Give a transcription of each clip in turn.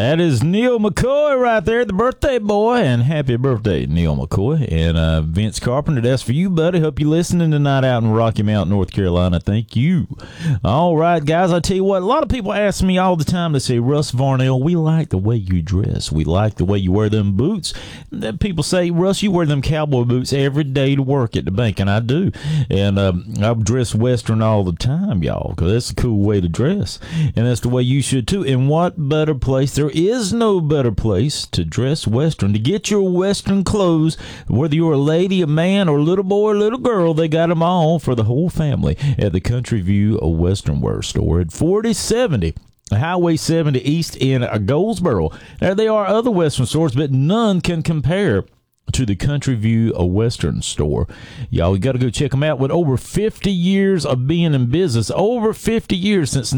That is Neil McCoy right there, the birthday boy, and happy birthday, Neil McCoy. And Vince Carpenter, that's for you, buddy. Hope you're listening tonight out in Rocky Mount, North Carolina. Thank you. All right, guys, I tell you what, a lot of people ask me all the time, they say, Russ Varnell, we like the way you dress. We like the way you wear them boots. Then people say, Russ, you wear them cowboy boots every day to work at the bank, and I do. And I dress Western all the time, y'all, because that's a cool way to dress. And that's the way you should, too. And what better place? There is no better place to dress Western, to get your Western clothes, whether you're a lady, a man, or a little boy or little girl. They got them all for the whole family at the Country View Western Wear Store at 4070 Highway 70 East in Goldsboro. Now, there are other Western stores, but none can compare to the Country View Western Store. Y'all, you got to go check them out. With over 50 years of being in business, over 50 years since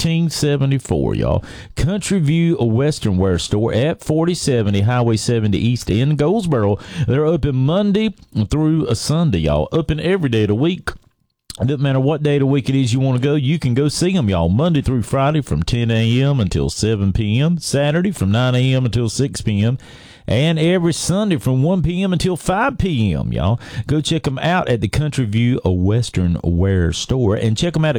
1974, y'all. Country View Western Wear Store at 4070 Highway 70 East in Goldsboro. They're open Monday through a Sunday, y'all. Open every day of the week. It doesn't matter what day of the week it is you want to go, you can go see them, y'all. Monday through Friday from 10 a.m. until 7 p.m. Saturday from 9 a.m. until 6 p.m. And every Sunday from 1 p.m. until 5 p.m., y'all. Go check them out at the Country View Western Wear Store. And check them out at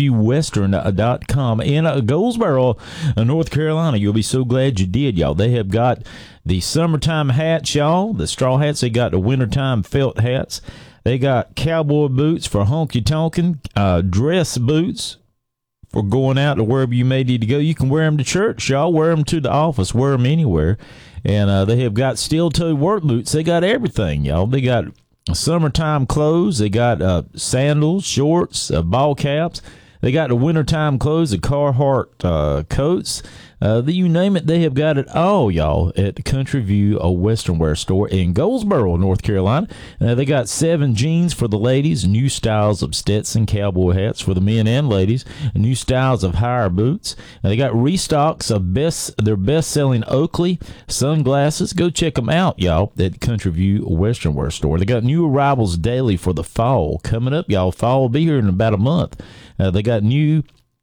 countryviewwestern.com in Goldsboro, North Carolina. You'll be so glad you did, y'all. They have got the summertime hats, y'all, the straw hats. They got the wintertime felt hats. They got cowboy boots for honky-tonkin', dress boots for going out to wherever you may need to go. You can wear them to church, y'all. Wear them to the office. Wear them anywhere. And they have got steel-toe work boots. They got everything, y'all. They got summertime clothes. They got sandals, shorts, ball caps. They got the wintertime clothes, the Carhartt coats. You name it, they have got it all, y'all, at the Country View Western Wear Store in Goldsboro, North Carolina. They got 7 jeans for the ladies, new styles of Stetson cowboy hats for the men and ladies, new styles of higher boots. They got restocks of their best-selling Oakley sunglasses. Go check them out, y'all, at Country View Western Wear Store. They got new arrivals daily for the fall coming up, y'all. Fall will be here in about a month. They got new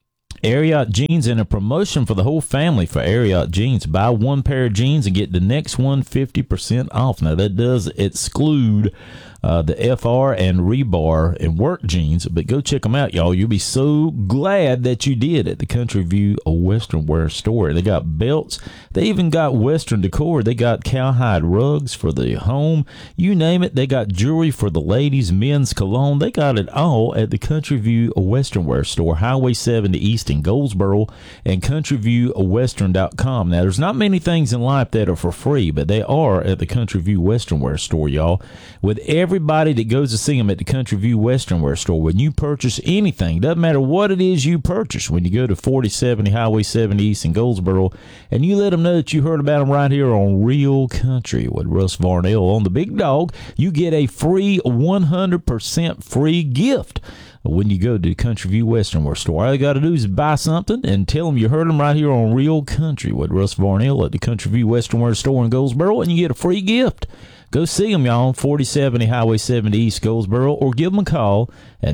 Ariat jeans and a promotion for the whole family for Ariat jeans. Buy one pair of jeans and get the next one 50% off. Now, that does exclude the FR and rebar and work jeans, but go check them out, y'all. You'll be so glad that you did at the Country View Western Wear Store. They got belts. They even got Western decor. They got cowhide rugs for the home. You name it. They got jewelry for the ladies, men's cologne. They got it all at the Country View Western Wear Store, Highway 70 East in Goldsboro, and countryviewwestern.com. Now, there's not many things in life that are for free, but they are at the Country View Western Wear Store, y'all. With everybody that goes to see them at the Country View Western Wear Store, when you purchase anything, doesn't matter what it is you purchase, when you go to 4070 Highway 70 East in Goldsboro, and you let them know that you heard about them right here on Real Country with Russ Varnell on the Big Dog, you get a free 100% free gift when you go to Country View Western Wear Store. All you got to do is buy something and tell them you heard them right here on Real Country with Russ Varnell at the Country View Western Wear Store in Goldsboro, and you get a free gift. Go see them, y'all, 4070 Highway 70 East, Goldsboro, or give them a call at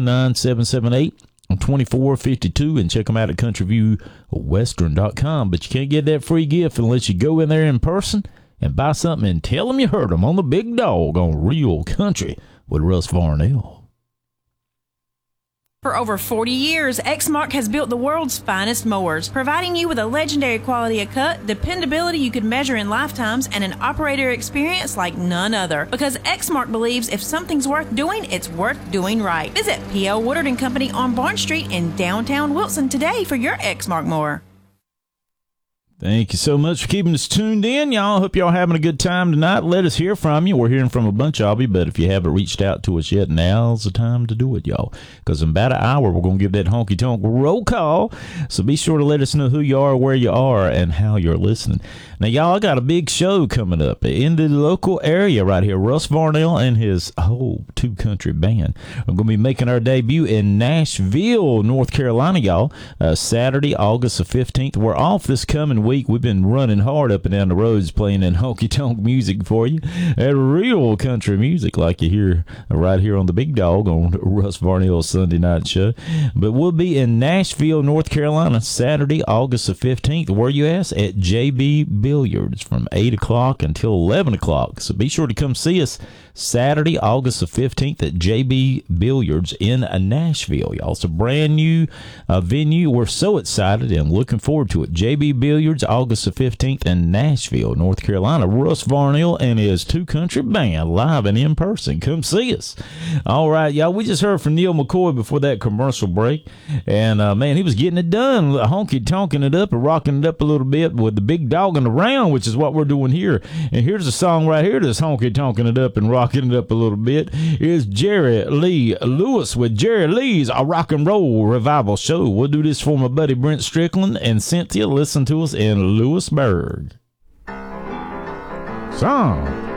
919-778-2452 and check them out at countryviewwestern.com. But you can't get that free gift unless you go in there in person and buy something and tell them you heard them on the Big Dog on Real Country with Russ Varnell. For over 40 years, Exmark has built the world's finest mowers, providing you with a legendary quality of cut, dependability you could measure in lifetimes, and an operator experience like none other. Because Exmark believes if something's worth doing, it's worth doing right. Visit P.L. Woodard & Company on Barn Street in downtown Wilson today for your Exmark mower. Thank you so much for keeping us tuned in, y'all. Hope y'all having a good time tonight. Let us hear from you. We're hearing from a bunch of you, but if you haven't reached out to us yet, now's the time to do it, y'all. Because in about an hour, we're going to give that honky-tonk roll call. So be sure to let us know who you are, where you are, and how you're listening. Now, y'all, I got a big show coming up in the local area right here. Russ Varnell and his whole two-country band are going to be making our debut in Nashville, North Carolina, y'all. Saturday, August the 15th. We're off this coming week. We've been running hard up and down the roads playing in honky-tonk music for you. And real country music like you hear right here on the Big Dog on Russ Varnell's Sunday Night Show. But we'll be in Nashville, North Carolina, Saturday, August the 15th. Where you ask? At JB Billiards from 8 o'clock until 11 o'clock. So be sure to come see us Saturday, August the 15th at JB Billiards in Nashville. Y'all, it's a brand new venue. We're so excited and looking forward to it. JB Billiards, August the 15th in Nashville, North Carolina. Russ Varnell and his Two Country Band live and in person. Come see us. All right, y'all, we just heard from Neil McCoy before that commercial break. And, man, he was getting it done, honky-tonking it up and rocking it up a little bit with the Big Dog in the Round, which is what we're doing here. And here's a song right here that's honky-tonking it up and rocking it up a little bit. Is Jerry Lee Lewis with Jerry Lee's A Rock and Roll Revival Show. We'll do this for my buddy Brent Strickland and Cynthia. Listen to us in Lewisburg. Song.